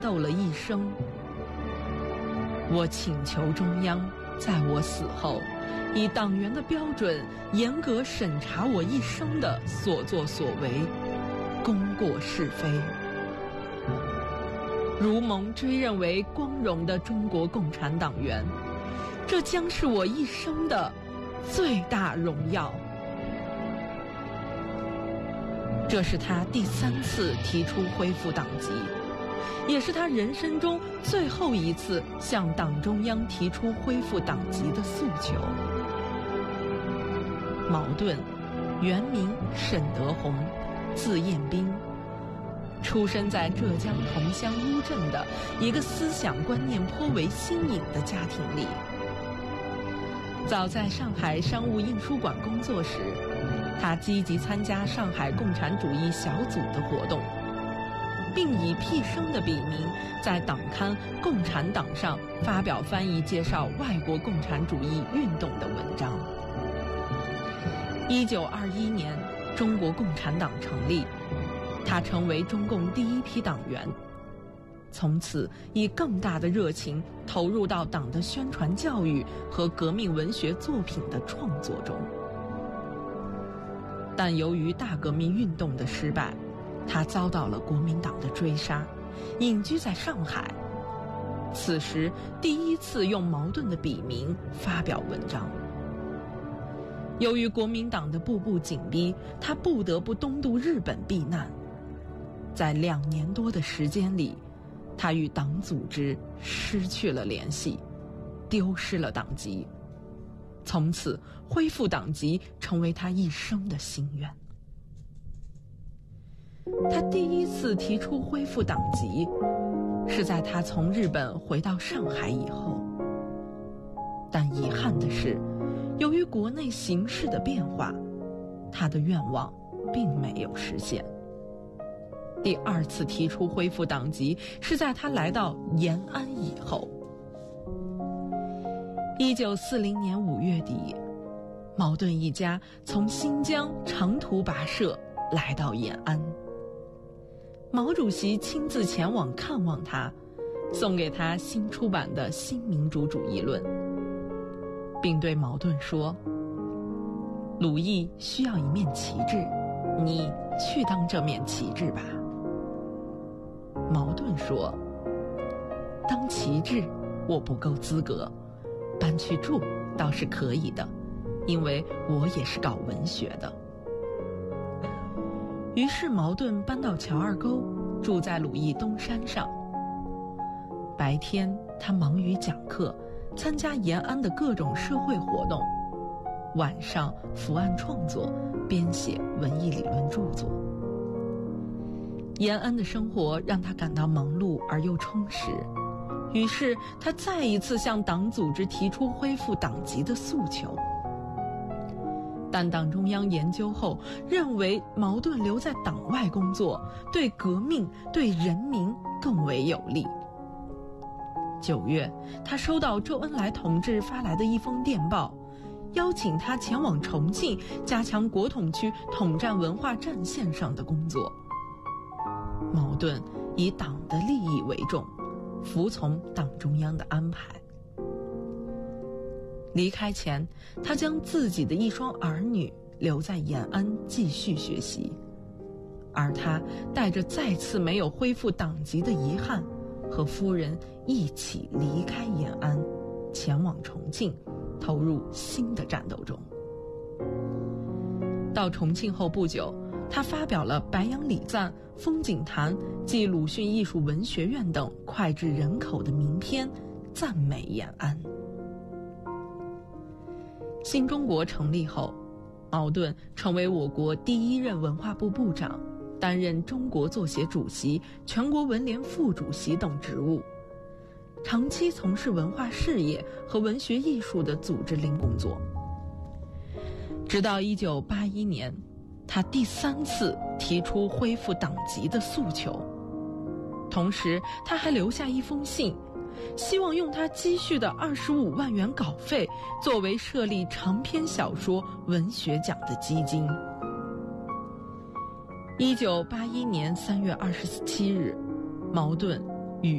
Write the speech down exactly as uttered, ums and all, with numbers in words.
斗了一生。我请求中央在我死后，以党员的标准严格审查我一生的所作所为，功过是非。如蒙追认为光荣的中国共产党员，这将是我一生的最大荣耀。这是他第三次提出恢复党籍，也是他人生中最后一次向党中央提出恢复党籍的诉求。茅盾，原名沈德宏，字彦斌，出生在浙江桐乡乌镇的一个思想观念颇为新颖的家庭里。早在上海商务印书馆工作时，他积极参加上海共产主义小组的活动，并以毕生的笔名在党刊《共产党》上发表翻译介绍外国共产主义运动的文章。一九二一年，中国共产党成立，他成为中共第一批党员，从此以更大的热情投入到党的宣传教育和革命文学作品的创作中。但由于大革命运动的失败，他遭到了国民党的追杀，隐居在上海。此时第一次用茅盾的笔名发表文章。由于国民党的步步紧逼，他不得不东渡日本避难。在两年多的时间里，他与党组织失去了联系，丢失了党籍。从此恢复党籍成为他一生的心愿。他第一次提出恢复党籍，是在他从日本回到上海以后。但遗憾的是，由于国内形势的变化，他的愿望并没有实现。第二次提出恢复党籍是在他来到延安以后。一九四零年五月底，茅盾一家从新疆长途跋涉来到延安。毛主席亲自前往看望他，送给他新出版的《新民主主义论》，并对茅盾说：“鲁艺需要一面旗帜，你去当这面旗帜吧。”茅盾说：“当旗帜我不够资格，搬去住倒是可以的，因为我也是搞文学的。”于是茅盾搬到乔二沟，住在鲁艺东山上。白天他忙于讲课，参加延安的各种社会活动，晚上伏案创作，编写文艺理论著作。延安的生活让他感到忙碌而又充实，于是他再一次向党组织提出恢复党籍的诉求。但党中央研究后认为茅盾留在党外工作对革命对人民更为有利。九月，他收到周恩来同志发来的一封电报，邀请他前往重庆加强国统区统战文化战线上的工作。茅盾以党的利益为重，服从党中央的安排。离开前，他将自己的一双儿女留在延安继续学习，而他带着再次没有恢复党籍的遗憾，和夫人一起离开延安，前往重庆，投入新的战斗中。到重庆后不久，他发表了《白杨礼赞》《风景谈》暨鲁迅艺术文学院等脍炙人口的名篇，赞美延安。新中国成立后，茅盾成为我国第一任文化部部长，担任中国作协主席、全国文联副主席等职务，长期从事文化事业和文学艺术的组织领工作。直到一九八一年，他第三次提出恢复党籍的诉求，同时他还留下一封信，希望用他积蓄的二十五万元稿费作为设立长篇小说文学奖的基金。一九八一年三月二十七日，茅盾